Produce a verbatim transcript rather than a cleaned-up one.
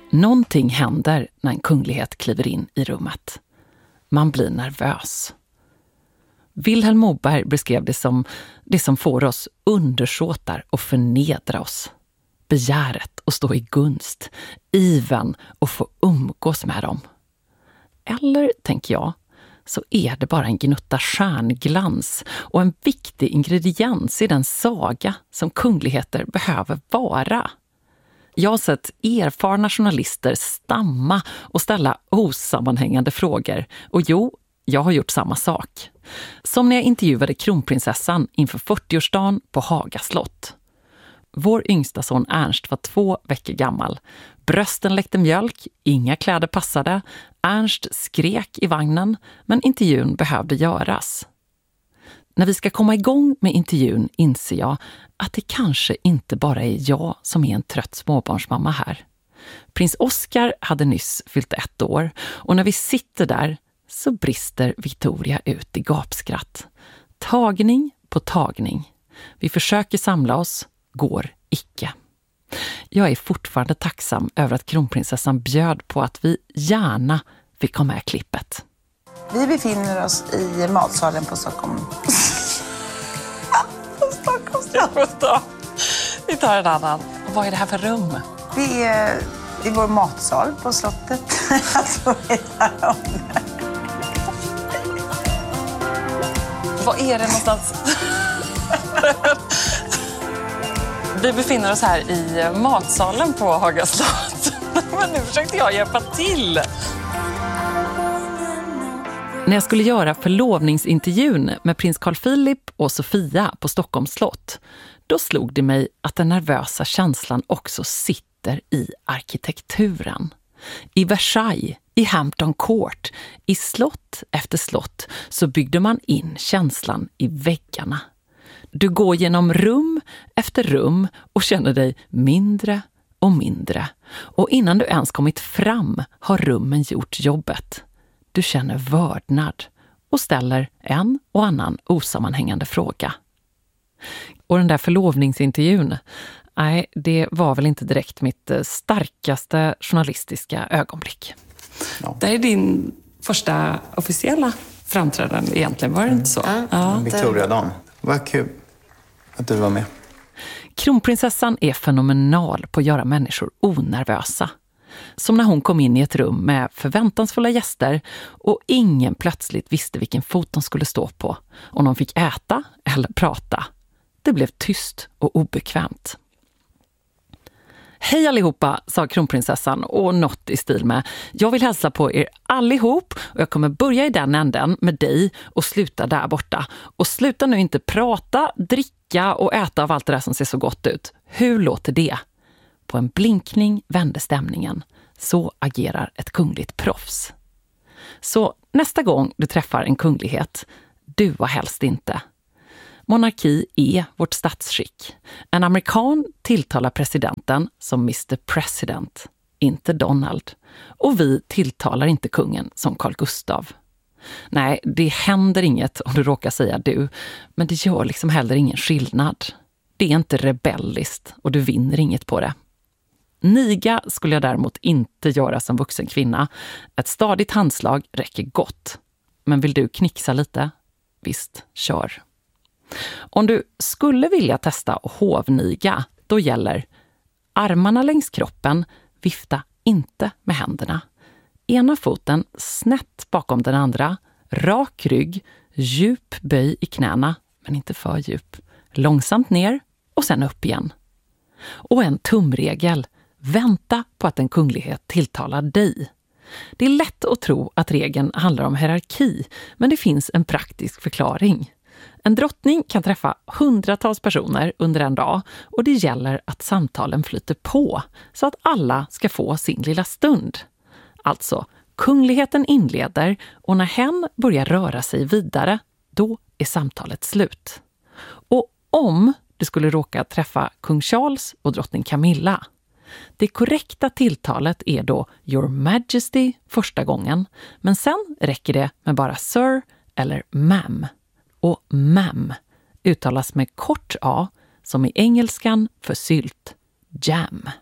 Någonting händer när en kunglighet kliver in i rummet. Man blir nervös. Vilhelm Moberg beskrev det som det som får oss undersåtar och förnedra oss. Begäret att stå i gunst, iven och få umgås med dem. Eller, tänker jag, så är det bara en gnutta stjärnglans och en viktig ingrediens i den saga som kungligheter behöver vara. Jag har sett erfarna journalister stamma och ställa osammanhängande frågor. Och jo, jag har gjort samma sak. Som när jag intervjuade kronprinsessan inför fyrtioårsdagen på Haga slott. Vår yngsta son Ernst var två veckor gammal. Brösten läckte mjölk, inga kläder passade. Ernst skrek i vagnen, men intervjun behövde göras. När vi ska komma igång med intervjun inser jag att det kanske inte bara är jag som är en trött småbarnsmamma här. Prins Oscar hade nyss fyllt ett år och när vi sitter där så brister Victoria ut i gapskratt. Tagning på tagning. Vi försöker samla oss, går icke. Jag är fortfarande tacksam över att kronprinsessan bjöd på att vi gärna fick ha med klippet. Vi befinner oss i matsalen på Stockholm. På Stockholm. Vi tar en annan. Vad är det här för rum? Det är, det är vår matsal på slottet. Alltså, Vad är det någonstans? Vi befinner oss här i matsalen på Haga slott. Men nu försökte jag hjälpa till. När jag skulle göra förlovningsintervjun med prins Carl Philip och Sofia på Stockholms slott, då slog det mig att den nervösa känslan också sitter i arkitekturen. I Versailles, i Hampton Court, i slott efter slott så byggde man in känslan i väggarna. Du går genom rum efter rum och känner dig mindre och mindre. Och innan du ens kommit fram har rummen gjort jobbet. Du känner vördnad och ställer en och annan osammanhängande fråga. Och den där förlovningsintervjun, nej, det var väl inte direkt mitt starkaste journalistiska ögonblick. Ja. Det är din första officiella framträdande egentligen, var det inte så? Mm. Ja, Victoria-dagen. Vad kul att du var med. Kronprinsessan är fenomenal på att göra människor onervösa. Som när hon kom in i ett rum med förväntansfulla gäster och ingen plötsligt visste vilken fot de skulle stå på. Om de fick äta eller prata. Det blev tyst och obekvämt. Hej allihopa, sa kronprinsessan och något i stil med: jag vill hälsa på er allihop och jag kommer börja i den änden med dig och sluta där borta. Och sluta nu inte prata, dricka och äta av allt det där som ser så gott ut. Hur låter det? På en blinkning vände stämningen. Så agerar ett kungligt proffs. Så nästa gång du träffar en kunglighet, du var helst inte. Monarki är vårt statsskick. En amerikan tilltalar presidenten som mister President, inte Donald. Och vi tilltalar inte kungen som Carl Gustav. Nej, det händer inget om du råkar säga du, men det gör liksom heller ingen skillnad. Det är inte rebelliskt och du vinner inget på det. Niga skulle jag däremot inte göra som vuxen kvinna. Ett stadigt handslag räcker gott. Men vill du knixa lite? Visst, kör. Om du skulle vilja testa att hovniga, då gäller armarna längs kroppen, vifta inte med händerna. Ena foten snett bakom den andra, rak rygg, djup böj i knäna, men inte för djup. Långsamt ner och sen upp igen. Och en tumregel, vänta på att en kunglighet tilltalar dig. Det är lätt att tro att regeln handlar om hierarki, men det finns en praktisk förklaring. En drottning kan träffa hundratals personer under en dag och det gäller att samtalen flyter på så att alla ska få sin lilla stund. Alltså, kungligheten inleder och när hen börjar röra sig vidare, då är samtalet slut. Och om du skulle råka träffa kung Charles och drottning Camilla, det korrekta tilltalet är då Your Majesty första gången, men sen räcker det med bara Sir eller Ma'am. Och ma'am uttalas med kort a som i engelskan för sylt, jam.